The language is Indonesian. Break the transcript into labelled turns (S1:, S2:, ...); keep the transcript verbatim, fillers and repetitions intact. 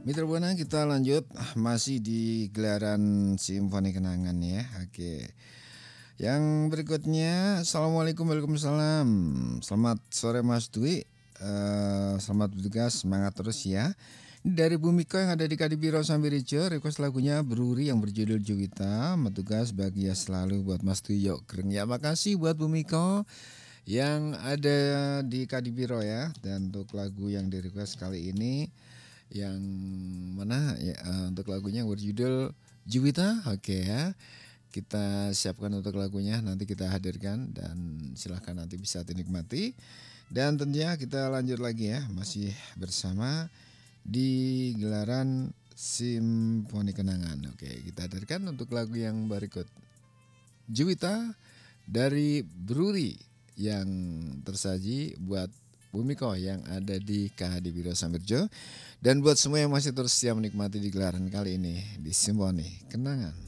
S1: Mitra Buana kita lanjut masih di gelaran Simfoni Kenangan ya. Oke. Yang berikutnya Assalamualaikum Waalaikumsalam. Selamat sore Mas Dwi. Eh, selamat bertugas, semangat terus ya. Dari Bumiko yang ada di Kadipiro Sambirijo, request lagunya Beruri yang berjudul Juwita. Tugas bahagia selalu buat Mas Dwi Yok Greng. Ya makasih buat Bumiko yang ada di Kadipiro ya. Dan untuk lagu yang di request kali ini yang mana ya, uh, untuk lagunya yang berjudul Juwita. Oke ya, kita siapkan untuk lagunya, nanti kita hadirkan dan silahkan nanti bisa dinikmati. Dan tentunya kita lanjut lagi ya, masih bersama di gelaran Simfoni Kenangan. Oke, kita hadirkan untuk lagu yang berikut Juwita dari Bruri yang tersaji buat Bumiko yang ada di K H D Biro Sambirjo. Dan buat semua yang masih terus setia menikmati di gelaran kali ini di Simfoni Kenangan.